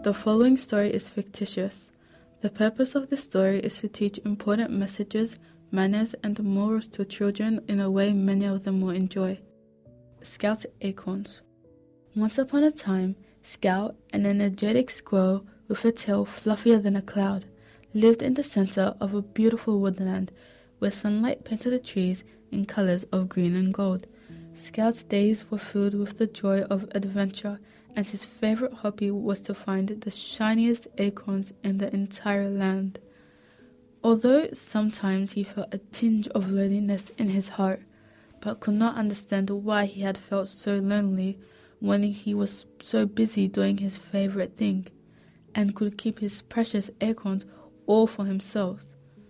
The following story is fictitious. The purpose of the story is to teach important messages, manners, and morals to children in a way many of them will enjoy. Scout Acorns. Once upon a time, Scout, an energetic squirrel with a tail fluffier than a cloud, lived in the center of a beautiful woodland where sunlight painted the trees in colors of green and gold. Scout's days were filled with the joy of adventure, and his favorite hobby was to find the shiniest acorns in the entire land. Although sometimes he felt a tinge of loneliness in his heart, but could not understand why he had felt so lonely when he was so busy doing his favorite thing, and could keep his precious acorns all for himself.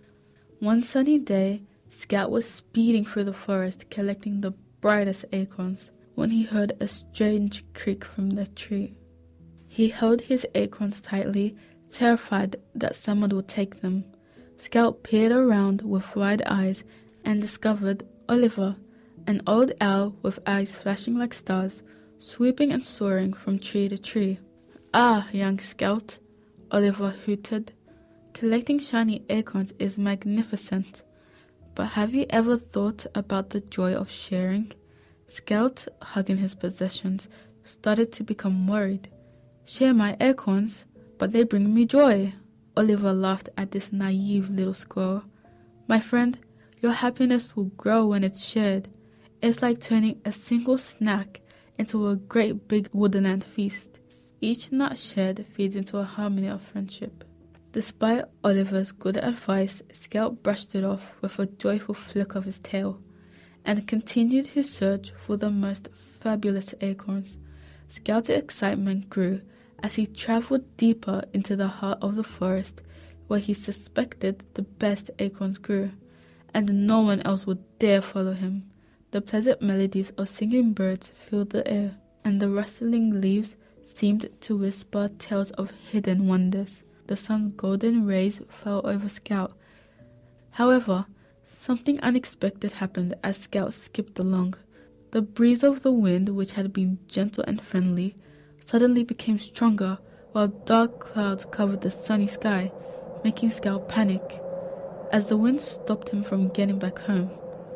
One sunny day, Scout was speeding through the forest collecting the brightest acorns when he heard a strange creak from the tree. He held his acorns tightly, terrified that someone would take them. Scout peered around with wide eyes and discovered Oliver, an old owl with eyes flashing like stars, swooping and soaring from tree to tree. "Ah, young Scout," Oliver hooted. "Collecting shiny acorns is magnificent, but have you ever thought about the joy of sharing?" Scout, hugging his possessions, started to become worried. "Share my acorns? But they bring me joy." Oliver laughed at this naive little squirrel. "My friend, your happiness will grow when it's shared. It's like turning a single snack into a great big woodland feast. Each nut shared feeds into a harmony of friendship." Despite Oliver's good advice, Scout brushed it off with a joyful flick of his tail, and continued his search for the most fabulous acorns. Scout's excitement grew as he traveled deeper into the heart of the forest, where he suspected the best acorns grew, and no one else would dare follow him. The pleasant melodies of singing birds filled the air, and the rustling leaves seemed to whisper tales of hidden wonders. The sun's golden rays fell over Scout. However, something unexpected happened as Scout skipped along. The breeze of the wind, which had been gentle and friendly, suddenly became stronger, while dark clouds covered the sunny sky, making Scout panic, as the wind stopped him from getting back home.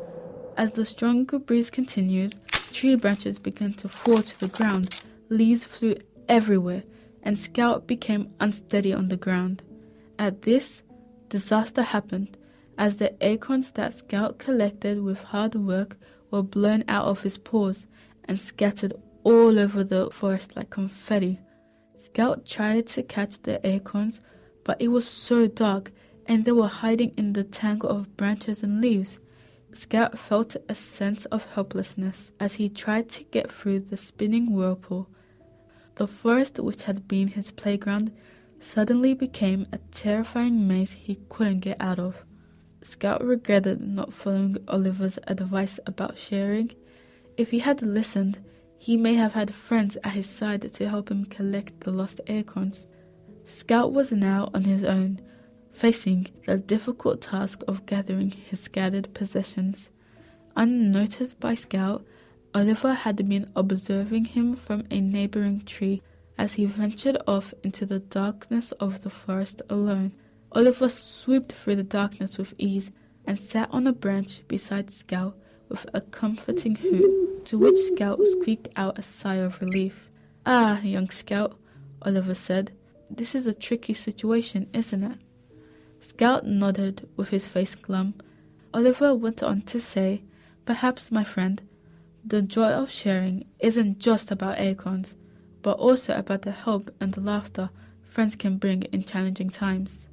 As the stronger breeze continued, tree branches began to fall to the ground, leaves flew everywhere, and Scout became unsteady on the ground. At this, disaster happened, as the acorns that Scout collected with hard work were blown out of his paws and scattered all over the forest like confetti. Scout tried to catch the acorns, but it was so dark, and they were hiding in the tangle of branches and leaves. Scout felt a sense of helplessness as he tried to get through the spinning whirlpool. The forest, which had been his playground, suddenly became a terrifying maze he couldn't get out of. Scout regretted not following Oliver's advice about sharing. If he had listened, he may have had friends at his side to help him collect the lost acorns. Scout was now on his own, facing the difficult task of gathering his scattered possessions. Unnoticed by Scout, Oliver had been observing him from a neighboring tree as he ventured off into the darkness of the forest alone. Oliver swooped through the darkness with ease and sat on a branch beside Scout with a comforting hoot, to which Scout squeaked out a sigh of relief. "Ah, young Scout," Oliver said, "this is a tricky situation, isn't it?" Scout nodded with his face glum. Oliver went on to say, "Perhaps, my friend, the joy of sharing isn't just about acorns, but also about the help and the laughter friends can bring in challenging times."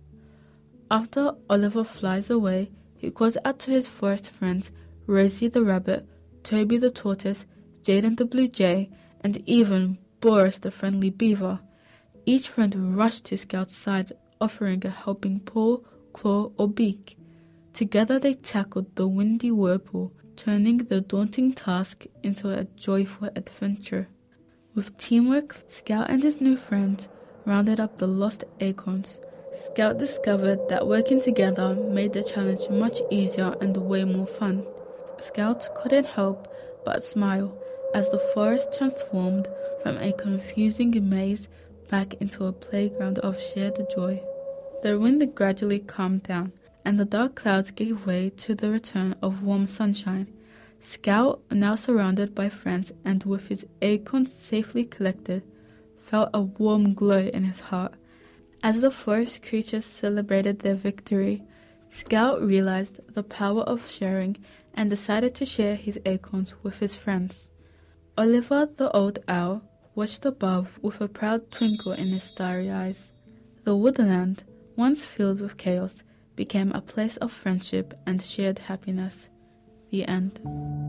After Oliver flies away, he calls out to his forest friends, Rosie the rabbit, Toby the tortoise, Jaden the blue jay, and even Boris the friendly beaver. Each friend rushed to Scout's side, offering a helping paw, claw, or beak. Together they tackled the windy whirlpool, turning the daunting task into a joyful adventure. With teamwork, Scout and his new friends rounded up the lost acorns. Scout discovered that working together made the challenge much easier and way more fun. Scout couldn't help but smile as the forest transformed from a confusing maze back into a playground of shared joy. The wind gradually calmed down, and the dark clouds gave way to the return of warm sunshine. Scout, now surrounded by friends and with his acorns safely collected, felt a warm glow in his heart. As the forest creatures celebrated their victory, Scout realized the power of sharing and decided to share his acorns with his friends. Oliver the old owl watched above with a proud twinkle in his starry eyes. The woodland, once filled with chaos, became a place of friendship and shared happiness. The end.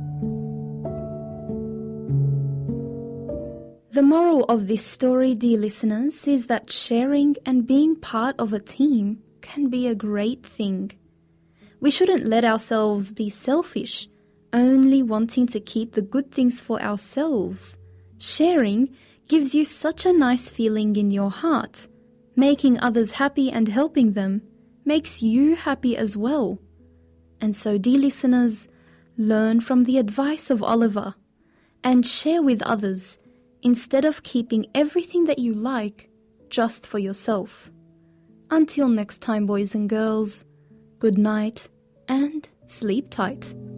The moral of this story, dear listeners, is that sharing and being part of a team can be a great thing. We shouldn't let ourselves be selfish, only wanting to keep the good things for ourselves. Sharing gives you such a nice feeling in your heart. Making others happy and helping them makes you happy as well. And so, dear listeners, learn from the advice of Oliver and share with others instead of keeping everything that you like just for yourself. Until next time, boys and girls, good night and sleep tight.